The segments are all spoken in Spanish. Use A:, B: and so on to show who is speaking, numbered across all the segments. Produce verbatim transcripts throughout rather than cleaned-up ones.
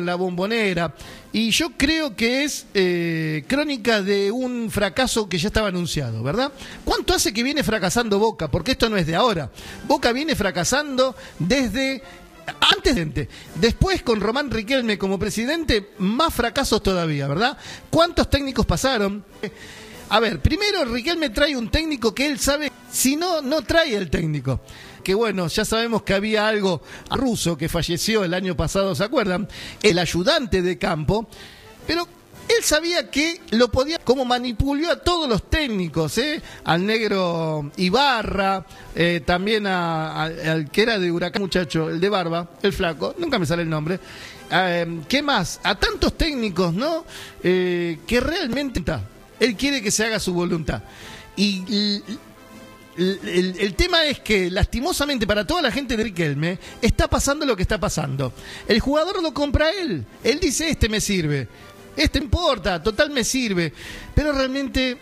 A: La Bombonera, y yo creo que es eh, crónica de un fracaso que ya estaba anunciado, ¿verdad? ¿Cuánto hace que viene fracasando Boca? Porque esto no es de ahora. Boca viene fracasando desde antes de... Después, con Román Riquelme como presidente, más fracasos todavía, ¿verdad? ¿Cuántos técnicos pasaron? A ver, primero Riquelme trae un técnico que él sabe, si no, no trae el técnico. Que bueno, ya sabemos que había algo ruso que falleció el año pasado, ¿se acuerdan? El ayudante de campo, pero él sabía que lo podía, como manipuló a todos los técnicos, ¿eh? Al negro Ibarra, eh, también a, a, al que era de Huracán, muchacho, el de barba, el flaco, nunca me sale el nombre. Eh, ¿Qué más? A tantos técnicos, ¿no? Eh, que realmente él quiere que se haga su voluntad. Y... y El, el, el tema es que, lastimosamente para toda la gente de Riquelme, está pasando lo que está pasando. El jugador lo compra él. Él dice, este me sirve, este importa, total me sirve. Pero realmente,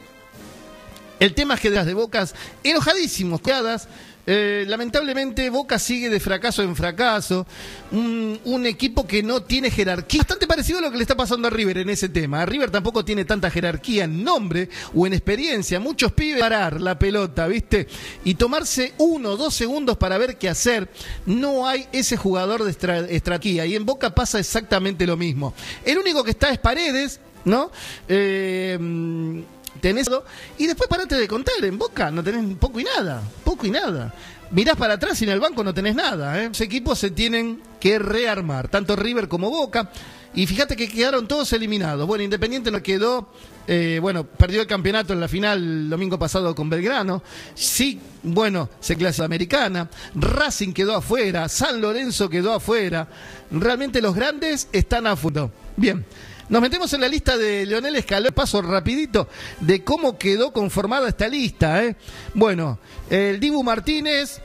A: el tema es que de las de Bocas, enojadísimos, quedadas. Eh, lamentablemente Boca sigue de fracaso en fracaso, un, un equipo que no tiene jerarquía, bastante parecido a lo que le está pasando a River en ese tema. River tampoco tiene tanta jerarquía en nombre o en experiencia, muchos pibes parar la pelota, ¿viste? Y tomarse uno o dos segundos para ver qué hacer. No hay ese jugador de estra estrategia, y en Boca pasa exactamente lo mismo. El único que está es Paredes, ¿no? Eh... Tenés, y después parate de contar, en Boca no tenés poco y nada, poco y nada. Mirás para atrás y en el banco no tenés nada, ¿eh? Los equipos se tienen que rearmar, tanto River como Boca, y fíjate que quedaron todos eliminados. Bueno, Independiente no quedó, eh, bueno, perdió el campeonato en la final el domingo pasado con Belgrano, sí, bueno, se clasificó Americana, Racing quedó afuera, San Lorenzo quedó afuera, realmente los grandes están afuera. Bien. Nos metemos en la lista de Leonel Scaloni. Paso rapidito de cómo quedó conformada esta lista, ¿eh? Bueno, el Dibu Martínez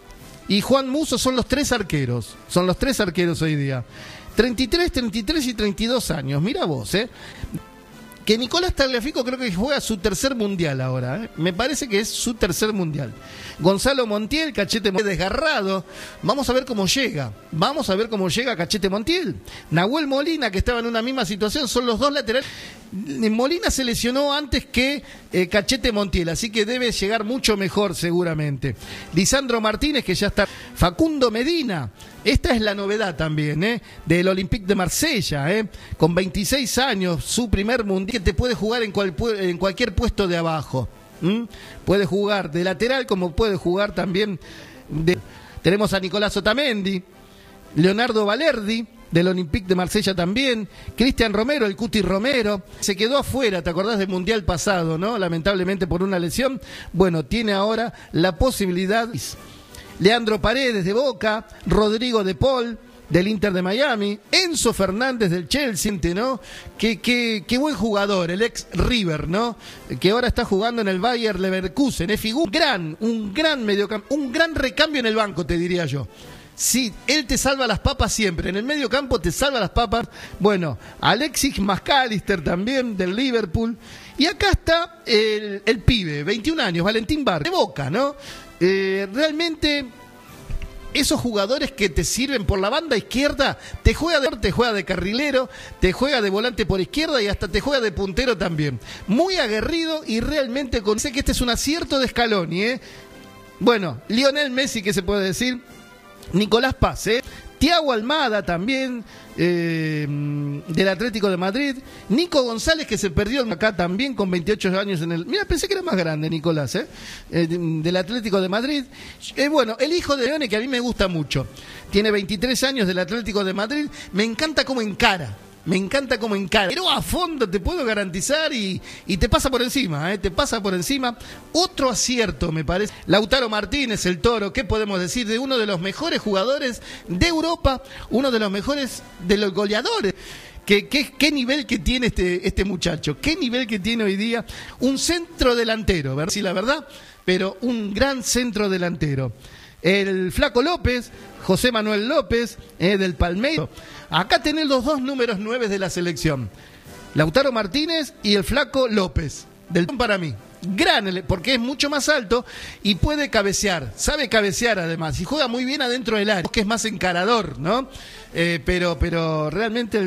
A: y Juan Musso son los tres arqueros. Son los tres arqueros hoy día. treinta y tres, treinta y tres y treinta y dos años. Mira vos, ¿eh? Que Nicolás Tagliafico creo que juega su tercer mundial ahora, ¿eh? Me parece que es su tercer mundial. Gonzalo Montiel, Cachete Montiel desgarrado. Vamos a ver cómo llega. Vamos a ver cómo llega Cachete Montiel. Nahuel Molina, que estaba en una misma situación, son los dos laterales. Molina se lesionó antes que eh, Cachete Montiel, así que debe llegar mucho mejor seguramente. Lisandro Martínez, que ya está. Facundo Medina. Esta es la novedad también, ¿eh? Del Olympique de Marsella, ¿eh? Con veintiséis años, su primer mundial, que te puede jugar en, cual, en cualquier puesto de abajo. ¿Mm? Puede jugar de lateral como puede jugar también de... Tenemos a Nicolás Otamendi, Leonardo Valerdi del Olympique de Marsella también, Cristian Romero, el Cuti Romero, se quedó afuera, ¿te acordás del mundial pasado, no? Lamentablemente por una lesión. Bueno, tiene ahora la posibilidad. Leandro Paredes de Boca, Rodrigo de Paul del Inter de Miami, Enzo Fernández del Chelsea, ¿no? Qué, qué, qué buen jugador, el ex River, ¿no? Que ahora está jugando en el Bayer Leverkusen, es figura, un gran, un gran mediocampo, un gran recambio en el banco, te diría yo. Sí, él te salva las papas siempre, en el medio campo te salva las papas. Bueno, Alexis McAllister también del Liverpool. Y acá está el, el pibe, veintiún años, Valentín Bar, de Boca, ¿no? Eh, realmente esos jugadores que te sirven por la banda izquierda, te juega de, te juega de carrilero, te juega de volante por izquierda y hasta te juega de puntero también. Muy aguerrido y realmente con... Sé que este es un acierto de Scaloni, ¿eh? Bueno, Lionel Messi, ¿qué se puede decir? Nicolás Paz, ¿eh? Thiago Almada también, eh, del Atlético de Madrid. Nico González, que se perdió acá también con veintiocho años en el... Mira, pensé que era más grande Nicolás, ¿eh? Eh, del Atlético de Madrid. Eh, bueno, el hijo de Leone, que a mí me gusta mucho. Tiene veintitrés años del Atlético de Madrid. Me encanta cómo encara. Me encanta cómo encara. Pero a fondo te puedo garantizar y, y te pasa por encima, ¿eh? Te pasa por encima. Otro acierto, me parece. Lautaro Martínez, el Toro, ¿qué podemos decir? De uno de los mejores jugadores de Europa, uno de los mejores de los goleadores. ¿Qué, qué, qué nivel que tiene este, este muchacho? ¿Qué nivel que tiene hoy día? Un centro delantero, ¿verdad? Sí, la verdad, pero un gran centro delantero. El Flaco López, José Manuel López, eh, del Palmeiras. Acá tenés los dos números nueve de la selección. Lautaro Martínez y el Flaco López. Del para mí. Gran, porque es mucho más alto y puede cabecear. Sabe cabecear además. Y juega muy bien adentro del área. Que es más encarador, ¿no? Eh, pero, pero realmente...